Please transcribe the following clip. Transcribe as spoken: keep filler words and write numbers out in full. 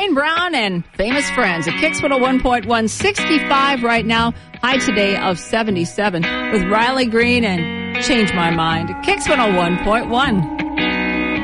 Wayne Brown and Famous Friends at Kix one oh one point one, sixty-five right now. High today of seventy-seven with Riley Green and Change My Mind. Kix one oh one point one.